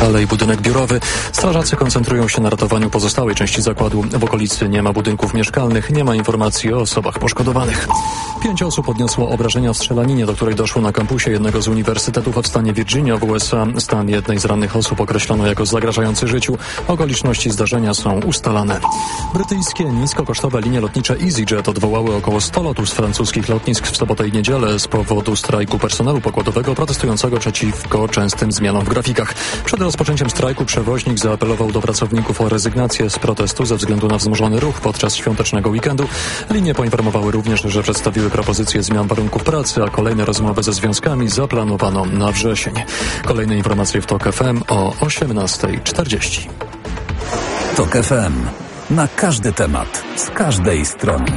szpitale i budynek biurowy. Strażacy koncentrują się na ratowaniu pozostałej części zakładu. W okolicy nie ma budynków mieszkalnych, nie ma informacji o osobach poszkodowanych. 5 osób odniosło obrażenia w strzelaninie, do której doszło na kampusie jednego z uniwersytetów w stanie Virginia w USA. Stan jednej z rannych osób określono jako zagrażający życiu. Okoliczności zdarzenia są ustalane. Brytyjskie niskokosztowe linie lotnicze EasyJet odwołały około 100 lotów z francuskich lotnisk w sobotę i niedzielę z powodu strajku personelu pokładowego protestującego przeciwko częstym zmianom w grafikach. Przed rozpoczęciem strajku przewoźnik zaapelował do pracowników o rezygnację z protestu ze względu na wzmożony ruch podczas świątecznego weekendu. Linie poinformowały również, że przedstawiły propozycje zmian warunków pracy, a kolejne rozmowy ze związkami zaplanowano na wrzesień. Kolejne informacje w TOK FM o 18:40. TOK FM. Na każdy temat, z każdej strony.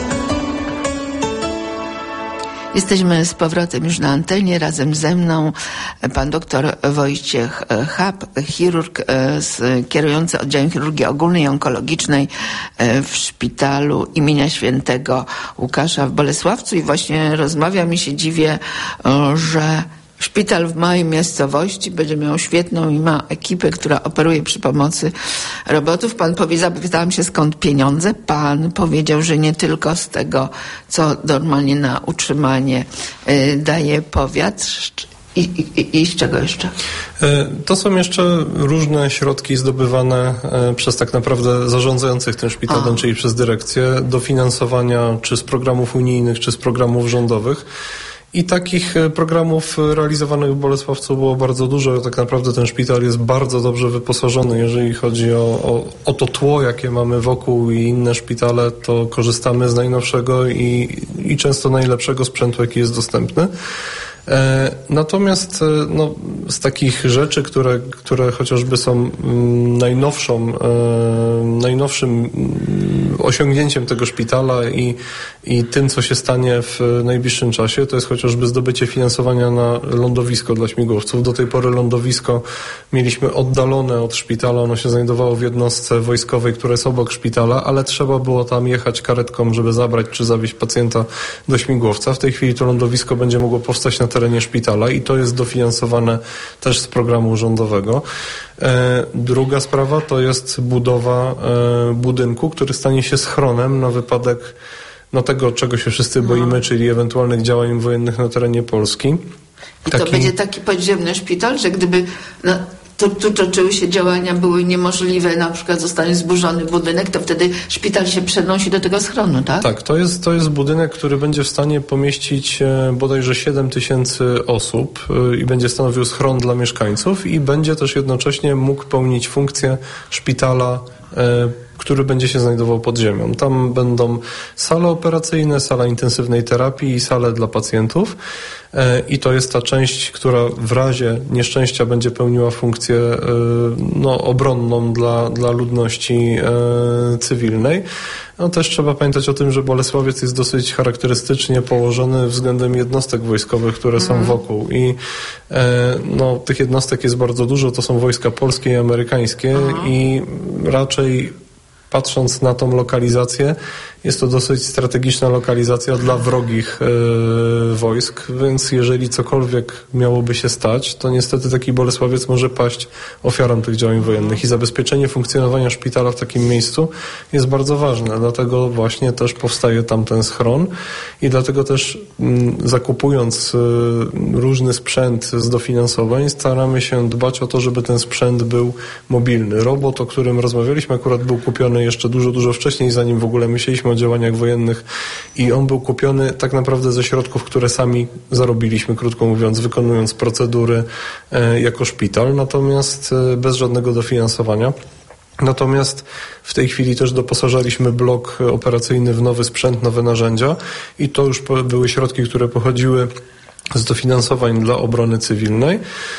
Jesteśmy z powrotem już na antenie. Razem ze mną pan doktor Wojciech Chab, chirurg kierujący oddziałem chirurgii ogólnej i onkologicznej w szpitalu imienia świętego Łukasza w Bolesławcu. I właśnie rozmawiam i się dziwię, że szpital w małej miejscowości będzie miał świetną i ma ekipę, która operuje przy pomocy robotów. Pan zapytałam się, skąd pieniądze. Pan powiedział, że nie tylko z tego, co normalnie na utrzymanie daje powiat. I z czego jeszcze? To są jeszcze różne środki zdobywane przez tak naprawdę zarządzających tym szpitalem, czyli przez dyrekcję, dofinansowania czy z programów unijnych, czy z programów rządowych. I takich programów realizowanych w Bolesławcu było bardzo dużo. Tak naprawdę ten szpital jest bardzo dobrze wyposażony. Jeżeli chodzi o to tło, jakie mamy wokół i inne szpitale, to korzystamy z najnowszego i często najlepszego sprzętu, jaki jest dostępny. Natomiast z takich rzeczy, które chociażby są najnowszym osiągnięciem tego szpitala i tym, co się stanie w najbliższym czasie, to jest chociażby zdobycie finansowania na lądowisko dla śmigłowców. Do tej pory lądowisko mieliśmy oddalone od szpitala, ono się znajdowało w jednostce wojskowej, która jest obok szpitala, ale trzeba było tam jechać karetką, żeby zabrać czy zawieźć pacjenta do śmigłowca. W tej chwili to lądowisko będzie mogło powstać na terenie szpitala i to jest dofinansowane też z programu rządowego. Druga sprawa to jest budowa budynku, który stanie się schronem na wypadek tego, czego się wszyscy boimy, czyli ewentualnych działań wojennych na terenie Polski. I to będzie taki podziemny szpital, że gdyby tu toczyły się działania, były niemożliwe, na przykład zostanie zburzony budynek, to wtedy szpital się przenosi do tego schronu, tak? Tak, to jest budynek, który będzie w stanie pomieścić bodajże 7 000 osób i będzie stanowił schron dla mieszkańców i będzie też jednocześnie mógł pełnić funkcję szpitala, który będzie się znajdował pod ziemią. Tam będą sale operacyjne, sala intensywnej terapii i sale dla pacjentów. I to jest ta część, która w razie nieszczęścia będzie pełniła funkcję obronną dla ludności cywilnej. Też trzeba pamiętać o tym, że Bolesławiec jest dosyć charakterystycznie położony względem jednostek wojskowych, które są wokół i tych jednostek jest bardzo dużo, to są wojska polskie i amerykańskie i raczej patrząc na tą lokalizację, jest to dosyć strategiczna lokalizacja dla wrogich wojsk, więc jeżeli cokolwiek miałoby się stać, to niestety taki Bolesławiec może paść ofiarą tych działań wojennych i zabezpieczenie funkcjonowania szpitala w takim miejscu jest bardzo ważne. Dlatego właśnie też powstaje tam ten schron i dlatego też zakupując różny sprzęt z dofinansowań, staramy się dbać o to, żeby ten sprzęt był mobilny. Robot, o którym rozmawialiśmy, akurat był kupiony jeszcze dużo wcześniej, zanim w ogóle myśleliśmy o działaniach wojennych i on był kupiony tak naprawdę ze środków, które sami zarobiliśmy, krótko mówiąc, wykonując procedury jako szpital, natomiast bez żadnego dofinansowania. Natomiast w tej chwili też doposażaliśmy blok operacyjny w nowy sprzęt, nowe narzędzia i to już były środki, które pochodziły z dofinansowań dla obrony cywilnej.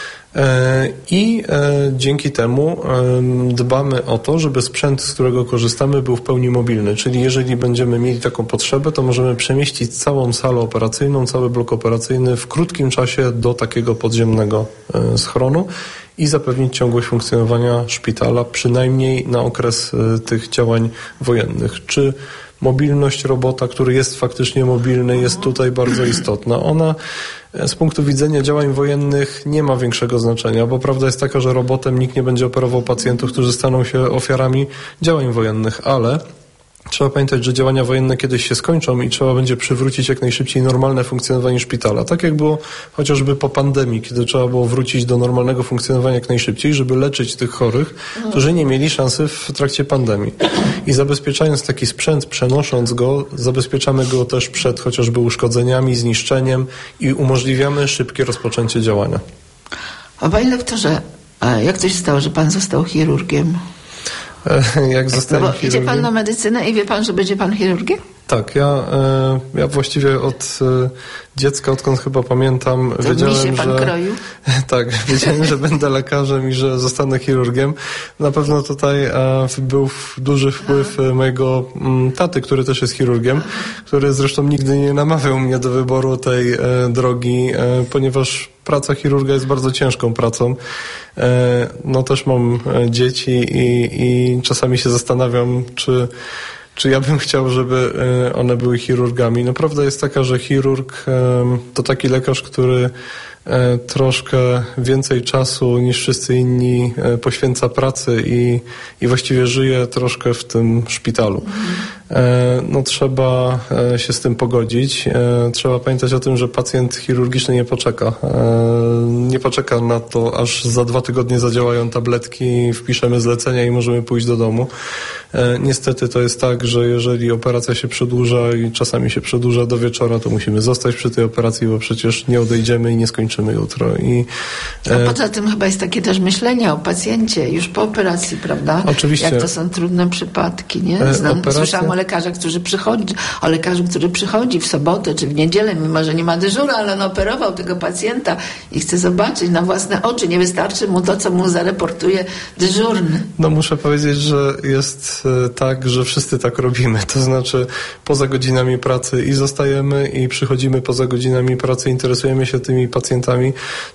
I dzięki temu dbamy o to, żeby sprzęt, z którego korzystamy, był w pełni mobilny. Czyli jeżeli będziemy mieli taką potrzebę, to możemy przemieścić całą salę operacyjną, cały blok operacyjny w krótkim czasie do takiego podziemnego schronu i zapewnić ciągłość funkcjonowania szpitala, przynajmniej na okres tych działań wojennych. Czy mobilność robota, który jest faktycznie mobilny, jest tutaj bardzo istotna. Ona z punktu widzenia działań wojennych nie ma większego znaczenia, bo prawda jest taka, że robotem nikt nie będzie operował pacjentów, którzy staną się ofiarami działań wojennych, ale trzeba pamiętać, że działania wojenne kiedyś się skończą i trzeba będzie przywrócić jak najszybciej normalne funkcjonowanie szpitala. Tak jak było chociażby po pandemii, kiedy trzeba było wrócić do normalnego funkcjonowania jak najszybciej, żeby leczyć tych chorych, którzy nie mieli szansy w trakcie pandemii. I zabezpieczając taki sprzęt, przenosząc go, zabezpieczamy go też przed chociażby uszkodzeniami, zniszczeniem i umożliwiamy szybkie rozpoczęcie działania. A panie doktorze, jak to się stało, że pan został chirurgiem? Jak zostałem chirurgiem? Idzie pan na medycynę i wie pan, że będzie pan chirurgiem? Tak, ja właściwie od dziecka, odkąd chyba pamiętam, wiedziałem, pan że kroił? Tak, wiedziałem, że będę lekarzem i że zostanę chirurgiem. Na pewno tutaj był duży wpływ mojego taty, który też jest chirurgiem, który zresztą nigdy nie namawiał mnie do wyboru tej drogi, ponieważ praca chirurga jest bardzo ciężką pracą. No też mam dzieci i czasami się zastanawiam, czy ja bym chciał, żeby one były chirurgami. No prawda jest taka, że chirurg to taki lekarz, który troszkę więcej czasu niż wszyscy inni poświęca pracy i właściwie żyje troszkę w tym szpitalu. No trzeba się z tym pogodzić. Trzeba pamiętać o tym, że pacjent chirurgiczny nie poczeka. Nie poczeka na to, aż za 2 tygodnie zadziałają tabletki, wpiszemy zlecenia i możemy pójść do domu. Niestety to jest tak, że jeżeli operacja się przedłuża i czasami się przedłuża do wieczora, to musimy zostać przy tej operacji, bo przecież nie odejdziemy i nie skończymy jutro. A poza tym chyba jest takie też myślenie o pacjencie już po operacji, prawda? Oczywiście. Jak to są trudne przypadki, nie? Słyszałam o lekarzach, który przychodzi w sobotę czy w niedzielę, mimo że nie ma dyżuru, ale on operował tego pacjenta i chce zobaczyć na własne oczy. Nie wystarczy mu to, co mu zareportuje dyżurny. No muszę powiedzieć, że jest tak, że wszyscy tak robimy. To znaczy poza godzinami pracy i zostajemy i przychodzimy poza godzinami pracy, interesujemy się tymi pacjentami.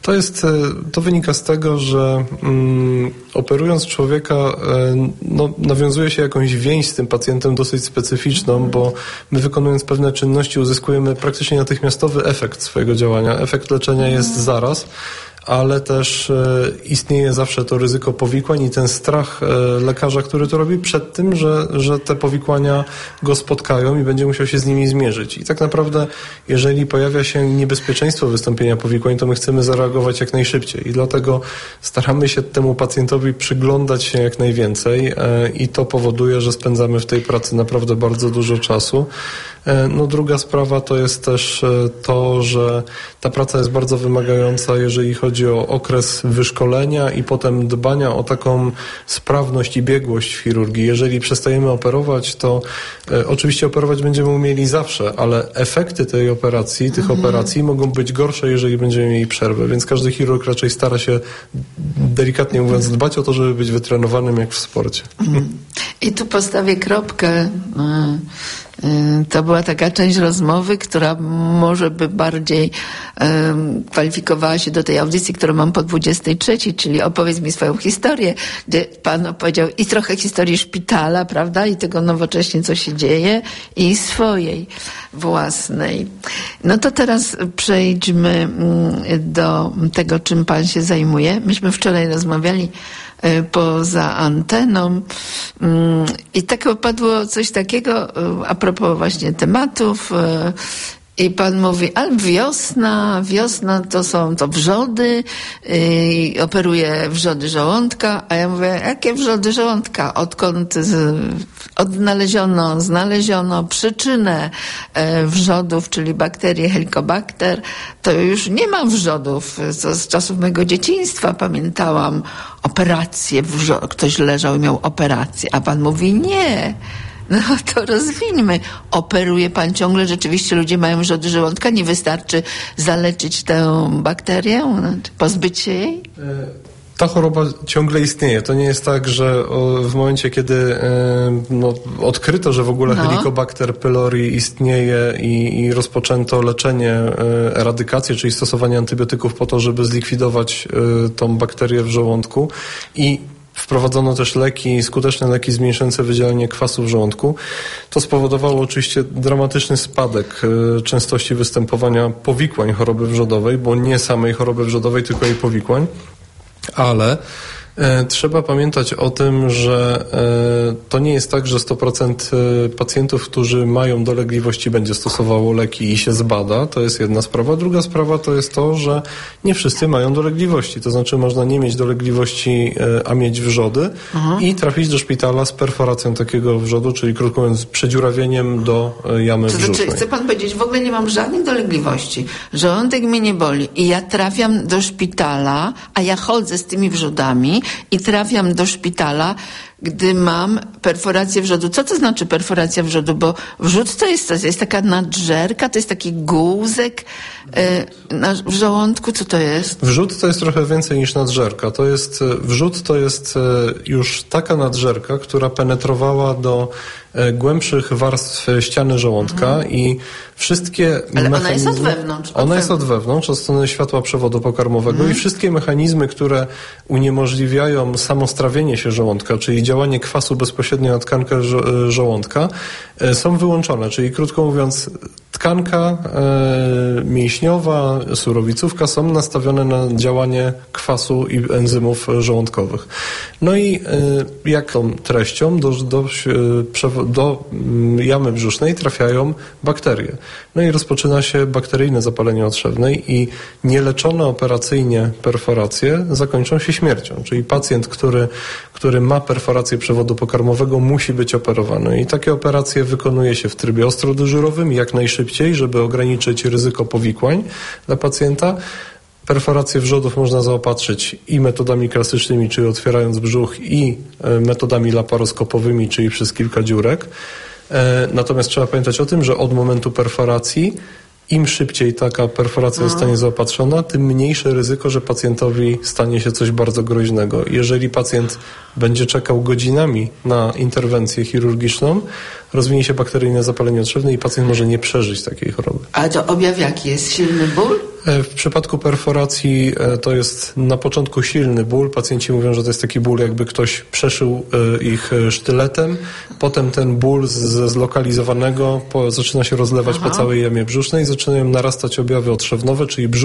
To wynika z tego, że operując człowieka nawiązuje się jakąś więź z tym pacjentem dosyć specyficzną, bo my wykonując pewne czynności uzyskujemy praktycznie natychmiastowy efekt swojego działania. Efekt leczenia jest zaraz, ale też istnieje zawsze to ryzyko powikłań i ten strach lekarza, który to robi przed tym, że te powikłania go spotkają i będzie musiał się z nimi zmierzyć. I tak naprawdę, jeżeli pojawia się niebezpieczeństwo wystąpienia powikłań, to my chcemy zareagować jak najszybciej i dlatego staramy się temu pacjentowi przyglądać się jak najwięcej i to powoduje, że spędzamy w tej pracy naprawdę bardzo dużo czasu. No druga sprawa to jest też to, że ta praca jest bardzo wymagająca, jeżeli chodzi o okres wyszkolenia i potem dbania o taką sprawność i biegłość w chirurgii. Jeżeli przestajemy operować, to oczywiście operować będziemy umieli zawsze, ale efekty tej operacji, tych operacji mogą być gorsze, jeżeli będziemy mieli przerwę, więc każdy chirurg raczej stara się, delikatnie mówiąc, dbać o to, żeby być wytrenowanym jak w sporcie. I tu postawię kropkę. To była taka część rozmowy, która może by bardziej kwalifikowała się do tej audycji, którą mam po 23, czyli opowiedz mi swoją historię, gdzie pan opowiedział i trochę historii szpitala, prawda, i tego nowocześnie, co się dzieje, i swojej własnej. No to teraz przejdźmy do tego, czym pan się zajmuje. Myśmy wczoraj rozmawiali poza anteną i tak padło coś takiego a propos właśnie tematów i pan mówi, ale wiosna to wrzody, operuje wrzody żołądka, a ja mówię, jakie wrzody żołądka? Odkąd znaleziono przyczynę wrzodów, czyli bakterię Helicobacter, to już nie ma wrzodów. Z czasów mojego dzieciństwa pamiętałam operację, ktoś leżał i miał operację, a pan mówi nie. No to rozwińmy. Operuje pan ciągle, rzeczywiście ludzie mają wrzody żołądka, nie wystarczy zaleczyć tę bakterię, pozbyć się jej? Ta choroba ciągle istnieje. To nie jest tak, że w momencie, kiedy odkryto, że w ogóle Helicobacter pylori istnieje i rozpoczęto leczenie, eradykację, czyli stosowanie antybiotyków po to, żeby zlikwidować tą bakterię w żołądku i Wprowadzono też skuteczne leki zmniejszające wydzielanie kwasu w żołądku. To spowodowało oczywiście dramatyczny spadek częstości występowania powikłań choroby wrzodowej, bo nie samej choroby wrzodowej, tylko jej powikłań. Ale trzeba pamiętać o tym, że to nie jest tak, że 100% pacjentów, którzy mają dolegliwości, będzie stosowało leki i się zbada. To jest jedna sprawa. Druga sprawa to jest to, że nie wszyscy mają dolegliwości. To znaczy można nie mieć dolegliwości, a mieć wrzody i trafić do szpitala z perforacją takiego wrzodu, czyli krótko mówiąc przedziurawieniem do jamy brzusznej. To znaczy, chce pan powiedzieć, w ogóle nie mam żadnych dolegliwości. Żołądek mnie nie boli i ja trafiam do szpitala, a ja chodzę z tymi wrzodami i trafiam do szpitala, gdy mam perforację wrzodu. Co to znaczy perforacja wrzodu? Bo wrzód to jest taka nadżerka, to jest taki gułzek w żołądku. Co to jest? Wrzód to jest trochę więcej niż nadżerka. Wrzód to jest już taka nadżerka, która penetrowała do głębszych warstw ściany żołądka i wszystkie Ale mechanizmy... ona jest od wewnątrz. Ona jest od wewnątrz, od strony światła przewodu pokarmowego i wszystkie mechanizmy, które uniemożliwiają samostrawienie się żołądka, czyli działanie kwasu bezpośrednio na tkankę żołądka, są wyłączone. Czyli krótko mówiąc, tkanka mięśniowa, surowicówka są nastawione na działanie kwasu i enzymów żołądkowych. No i jak tą treścią do jamy brzusznej trafiają bakterie. No i rozpoczyna się bakteryjne zapalenie otrzewnej i nieleczone operacyjnie perforacje zakończą się śmiercią. Czyli pacjent, który ma perforację przewodu pokarmowego, musi być operowany. I takie operacje wykonuje się w trybie ostrodyżurowym jak najszybciej, żeby ograniczyć ryzyko powikłań dla pacjenta. Perforację wrzodów można zaopatrzyć i metodami klasycznymi, czyli otwierając brzuch, i metodami laparoskopowymi, czyli przez kilka dziurek. Natomiast trzeba pamiętać o tym, że od momentu perforacji im szybciej taka perforacja zostanie zaopatrzona, tym mniejsze ryzyko, że pacjentowi stanie się coś bardzo groźnego. Jeżeli pacjent będzie czekał godzinami na interwencję chirurgiczną, rozwinie się bakteryjne zapalenie otrzewne i pacjent może nie przeżyć takiej choroby. A to objaw jaki jest? Silny ból? W przypadku perforacji to jest na początku silny ból. Pacjenci mówią, że to jest taki ból, jakby ktoś przeszył ich sztyletem. Potem ten ból ze zlokalizowanego zaczyna się rozlewać po całej jamie brzusznej. Zaczynają narastać objawy otrzewnowe, czyli brzuch